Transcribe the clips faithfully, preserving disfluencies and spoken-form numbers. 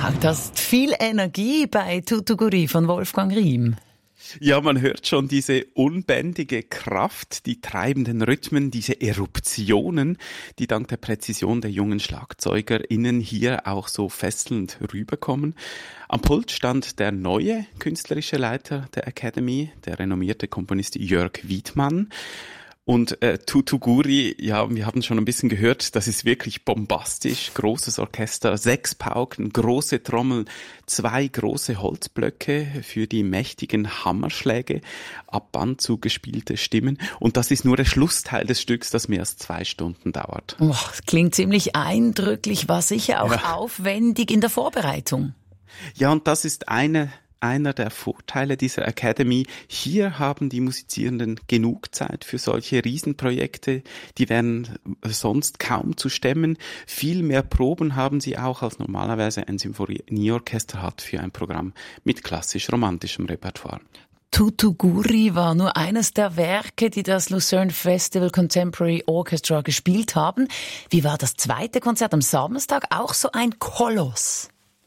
Wow, das ist viel Energie bei Thuthugury von Wolfgang Riem. Ja, man hört schon diese unbändige Kraft, die treibenden Rhythmen, diese Eruptionen, die dank der Präzision der jungen SchlagzeugerInnen hier auch so fesselnd rüberkommen. Am Pult stand der neue künstlerische Leiter der Academy, der renommierte Komponist Jörg Wiedmann. Und äh, Thuthugury, ja, wir haben schon ein bisschen gehört, das ist wirklich bombastisch. Großes Orchester, sechs Pauken, große Trommel, zwei große Holzblöcke für die mächtigen Hammerschläge, ab Band zugespielte Stimmen. Und das ist nur der Schlussteil des Stücks, das mehr als zwei Stunden dauert. Oh, das klingt ziemlich eindrücklich, war sicher auch ja. aufwendig in der Vorbereitung. Ja, und das ist eine... Einer der Vorteile dieser Academy. Hier haben die Musizierenden genug Zeit für solche Riesenprojekte. Die wären sonst kaum zu stemmen. Viel mehr Proben haben sie auch, als normalerweise ein Symphonieorchester hat für ein Programm mit klassisch-romantischem Repertoire. Thuthugury war nur eines der Werke, die das Lucerne Festival Contemporary Orchestra gespielt haben. Wie war das zweite Konzert am Samstag? Auch so ein Koloss.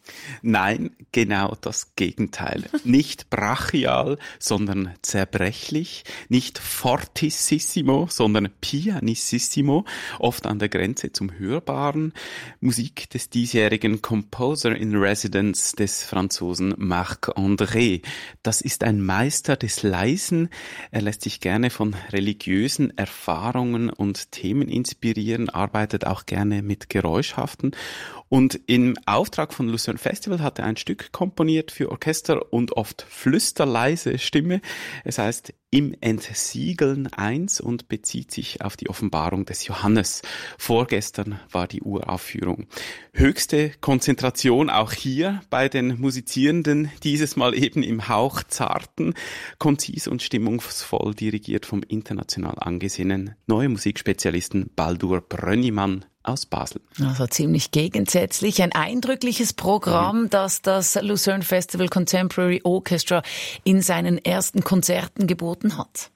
Nein, genau das Gegenteil. Nicht brachial, sondern zerbrechlich. Nicht fortissimo, sondern pianissimo. Oft an der Grenze zum Hörbaren. Musik des diesjährigen Composer in Residence des Franzosen Marc-André. Das ist ein Meister des Leisen. Er lässt sich gerne von religiösen Erfahrungen und Themen inspirieren, arbeitet auch gerne mit Geräuschhaften. Und im Auftrag von Lucerne Festival hat er ein Stück komponiert für Orchester und oft flüsterleise Stimme. Es heißt Im Entsiegeln eins und bezieht sich auf die Offenbarung des Johannes. Vorgestern war die Uraufführung. Höchste Konzentration auch hier bei den Musizierenden, dieses Mal eben im Hauchzarten, konzis und stimmungsvoll dirigiert vom international angesehenen neuen Musikspezialisten Baldur Brönnimann aus Basel. Also ziemlich gegensätzlich. Ein eindrückliches Programm, mhm. das das Lucerne Festival Contemporary Orchestra in seinen ersten Konzerten geboten hat.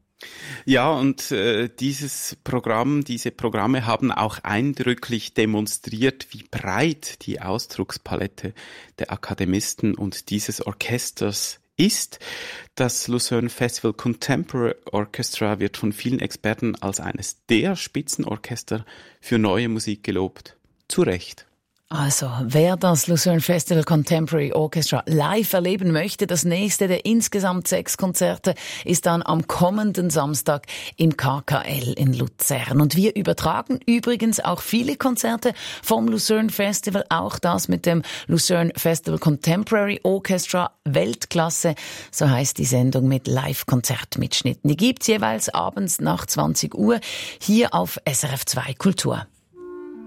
Ja, und äh, dieses Programm, diese Programme haben auch eindrücklich demonstriert, wie breit die Ausdruckspalette der Akademisten und dieses Orchesters ist. Das Lucerne Festival Contemporary Orchestra wird von vielen Experten als eines der Spitzenorchester für neue Musik gelobt. Zu Recht. Also, wer das Lucerne Festival Contemporary Orchestra live erleben möchte, das nächste der insgesamt sechs Konzerte ist dann am kommenden Samstag im K K L in Luzern. Und wir übertragen übrigens auch viele Konzerte vom Lucerne Festival, auch das mit dem Lucerne Festival Contemporary Orchestra Weltklasse, so heißt die Sendung mit Live-Konzertmitschnitten. Die gibt's jeweils abends nach zwanzig Uhr hier auf S R F zwei Kultur.